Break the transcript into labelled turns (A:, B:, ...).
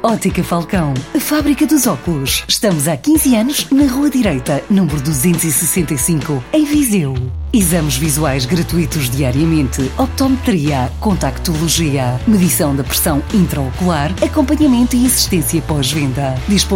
A: Ótica Falcão, a fábrica dos óculos. Estamos há 15 anos na Rua Direita, número 265, em Viseu. Exames visuais gratuitos diariamente, optometria, contactologia, medição da pressão intraocular, acompanhamento e assistência pós-venda.